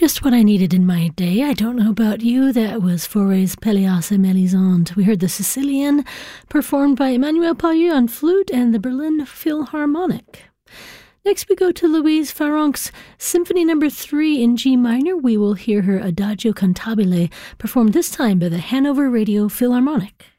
Just what I needed in my day. I don't know about you. That was Fauré's Pelléas et Mélisande. We heard the Sicilian, performed by Emmanuel Pailleux on flute and the Berlin Philharmonic. Next we go to Louise Farrenc's Symphony No. 3 in G minor. We will hear her Adagio Cantabile, performed this time by the Hanover Radio Philharmonic.